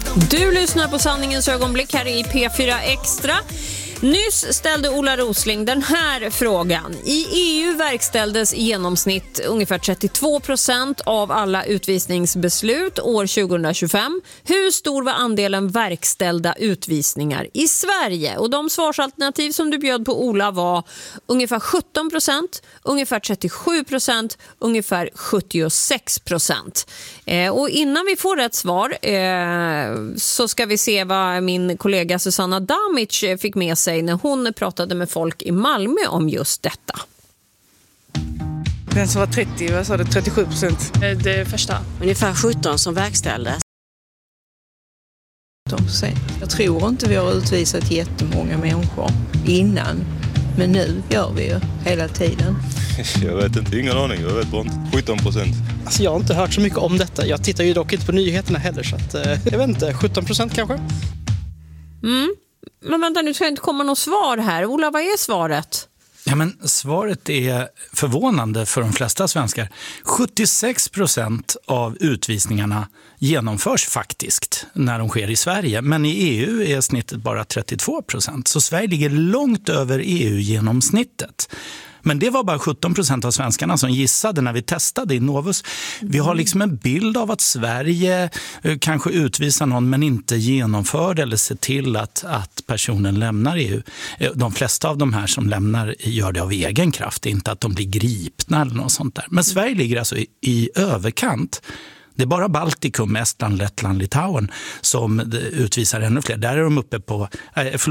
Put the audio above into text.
Du lyssnar på Sanningens ögonblick här i P4 Extra. Nyss ställde Ola Rosling den här frågan. I EU verkställdes i genomsnitt ungefär 32% av alla utvisningsbeslut år 2025. Hur stor var andelen verkställda utvisningar i Sverige? Och de svarsalternativ som du bjöd på, Ola, var ungefär 17%, ungefär 37%, ungefär 76%. Och innan vi får rätt svar så ska vi se vad min kollega Susanna Damic fick med sig när hon pratade med folk i Malmö om just detta. Den som var 30, vad sa det, 37%? Det första. Ungefär 17 som verkställdes. Jag tror inte vi har utvisat jättemånga människor innan. Men nu gör vi ju hela tiden. Jag vet inte, ingen aning. Jag vet bara inte. 17%. Alltså jag har inte hört så mycket om detta. Jag tittar ju dock inte på nyheterna heller. Så att, jag vet inte, 17% kanske? Men vänta, nu ska inte komma något svar här. Ola, vad är svaret? Ja, men svaret är förvånande för de flesta svenskar. 76% av utvisningarna genomförs faktiskt när de sker i Sverige. Men i EU är snittet bara 32%. Så Sverige ligger långt över EU-genomsnittet. Men det var bara 17% av svenskarna som gissade när vi testade i Novus. Vi har liksom en bild av att Sverige kanske utvisar någon men inte genomför eller ser till att personen lämnar EU. De flesta av de här som lämnar gör det av egen kraft, inte att de blir gripna eller något sånt där. Men Sverige ligger alltså i överkant. Det är bara Baltikum, Estland, Lettland, Litauen som utvisar ännu fler. Där är de uppe på